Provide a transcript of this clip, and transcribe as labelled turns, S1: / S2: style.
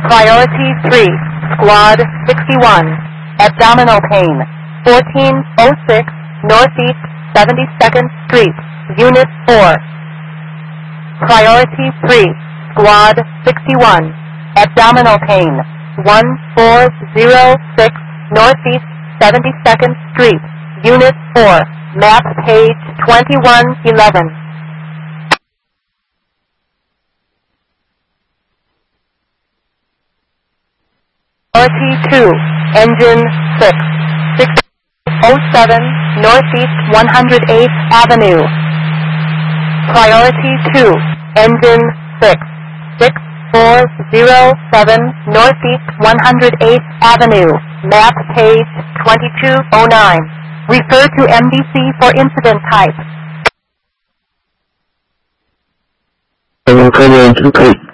S1: Priority 3, Squad 61, abdominal pain, 1406 Northeast 72nd Street, Unit 4. Priority 3, Squad 61, abdominal pain, 1406 Northeast 72nd Street, Unit 4, map page 2111. Priority 2, Engine 6, 607 Northeast 108th Avenue. Priority 2, Engine 6, 6407 Northeast 108th Avenue, map page 2209. Refer to MDC for incident type.